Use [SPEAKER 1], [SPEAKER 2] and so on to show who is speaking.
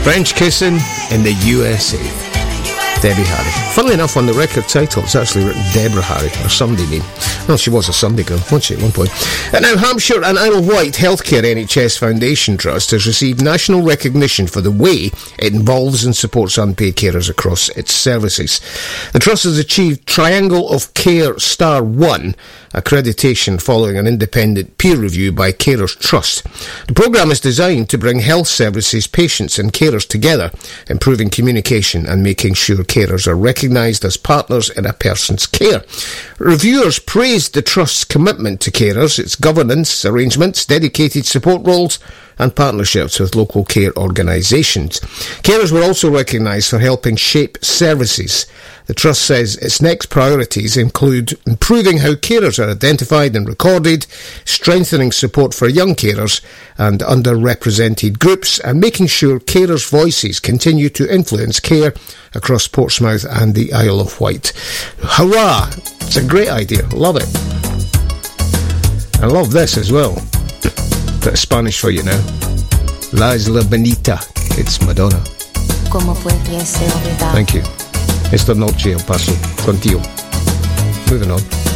[SPEAKER 1] French Kissing in the USA. Debbie Harry. Funnily enough, on the record title, it's actually written Deborah Harry, her Sunday name. Well, she was a Sunday girl, wasn't she, at one point? And now, Hampshire and Isle of Wight Healthcare NHS Foundation Trust has received national recognition for the way it involves and supports unpaid carers across its services. The trust has achieved Triangle of Care Star 1 accreditation following an independent peer review by Carers Trust. The programme is designed to bring health services, patients and carers together, improving communication and making sure carers are recognised as partners in a person's care. Reviewers praised the Trust's commitment to carers, its governance arrangements, dedicated support roles and partnerships with local care organisations. Carers were also recognised for helping shape services. The Trust says its next priorities include improving how carers are identified and recorded, strengthening support for young carers and underrepresented groups, and making sure carers' voices continue to influence care across Portsmouth and the Isle of Wight. Hurrah! It's a great idea. Love it. I love this as well. Bit of Spanish for you now. La Isla Bonita. It's Madonna. Thank you. Esta noche el paso contigo. Moving on.